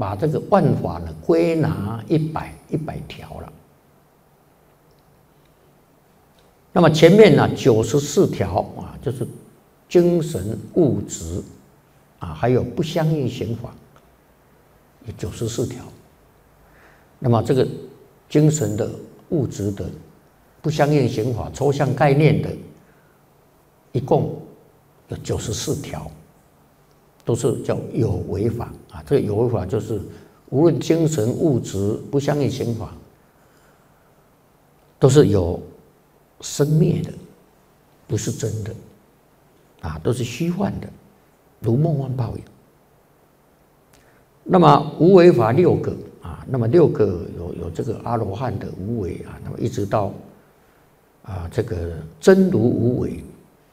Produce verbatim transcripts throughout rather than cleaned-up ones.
把这个万法呢归纳一百一百条了。那么前面呢九十四条啊，就是精神物质啊，还有不相应刑法，有九十四条。那么这个精神的、物质的、不相应刑法、抽象概念的，一共有九十四条，都是叫有为法啊。这个有为法就是无论精神、物质、不相应刑法，都是有生灭的，不是真的啊，都是虚幻的，如梦幻泡影。那么无为法六个啊，那么六个有有这个阿罗汉的无为啊，那么一直到啊这个真如无为。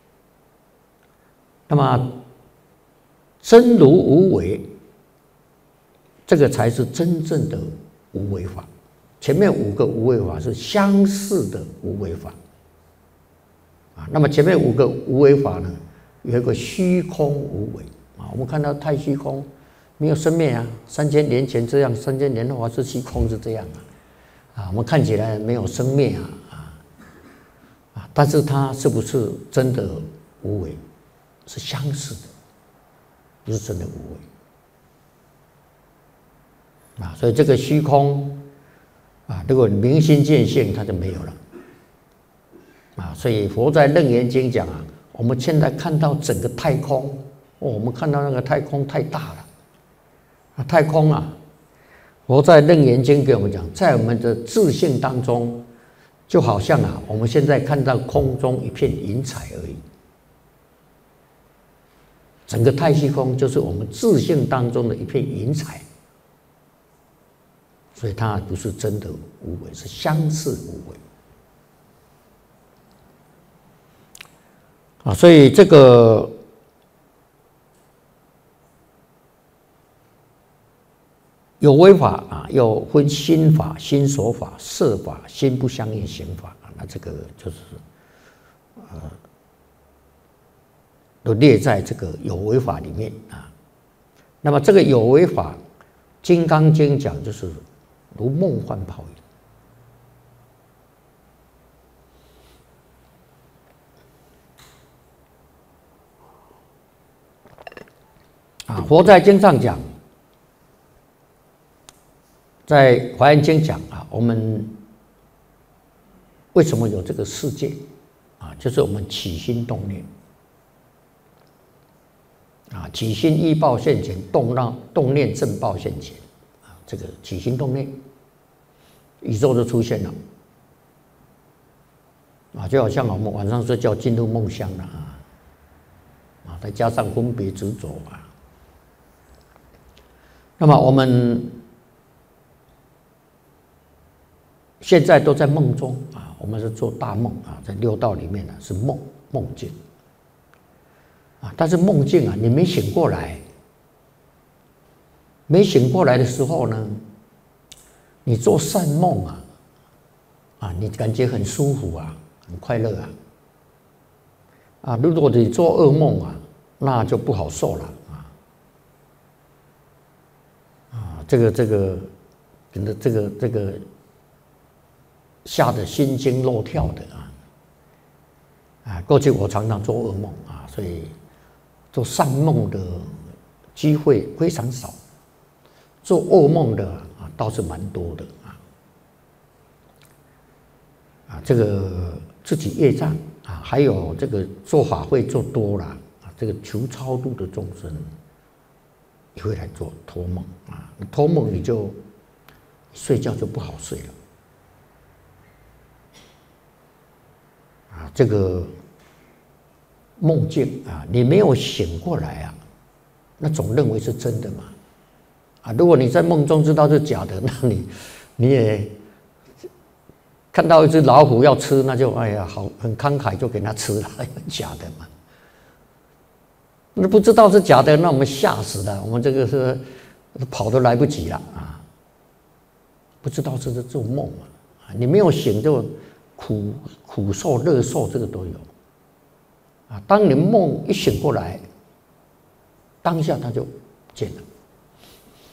那么真如无为，这个才是真正的无为法。前面五个无为法是相似的无为法啊。那么前面五个无为法呢，有一个虚空无为啊。我们看到太虚空没有生灭啊，三千年前这样，三千年后是虚空是这样啊。啊，我们看起来没有生灭啊啊啊，但是它是不是真的无为？是相似的，不是真的无为啊。所以这个虚空啊，如果明心见性，它就没有了啊。所以佛在《楞严经》讲啊，我们现在看到整个太空，哦，我们看到那个太空太大了啊，太空啊，佛在《楞严经》给我们讲，在我们的自性当中，就好像啊，我们现在看到空中一片云彩而已。整个太虚空就是我们自性当中的一片云彩，所以它不是真的无为，是相似无为啊。所以这个有为法啊，又分心法、心所法、色法、心不相应行法啊。那这个就是呃。都列在这个有为法里面啊。那么这个有为法，《金刚经》讲就是如梦幻泡影啊。佛在经上讲，在《华严经》讲啊，我们为什么有这个世界啊？就是我们起心动念。啊，起心依报现前，动让动念正报现前，啊，这个起心动念，宇宙就出现了，啊，就好像我们晚上睡觉进入梦乡了啊，啊，再加上分别执着啊，那么我们现在都在梦中啊，我们是做大梦啊，在六道里面呢是梦梦境。啊，但是梦境啊，你没醒过来，没醒过来的时候呢，你做善梦啊，啊，你感觉很舒服啊，很快乐啊，啊，如果你做噩梦啊，那就不好受了啊，啊，这个这个，真的这个这个，吓得心惊肉跳的啊，啊，过去我常常做噩梦啊，所以。做善梦的机会非常少，做噩梦的啊倒是蛮多的啊。啊，这个自己业障啊，还有这个做法会做多了啊，这个求超度的众生也会来做托梦啊，托梦你就睡觉就不好睡了啊，这个。梦境啊，你没有醒过来啊，那总认为是真的嘛，啊，如果你在梦中知道是假的，那你你也看到一只老虎要吃，那就哎呀，好很慷慨就给它吃了，假的嘛。那不知道是假的，那我们吓死了，我们这个是跑都来不及了啊！不知道这是做梦啊，你没有醒就苦苦受、乐受，这个都有。啊，当你梦一醒过来，当下它就不见了。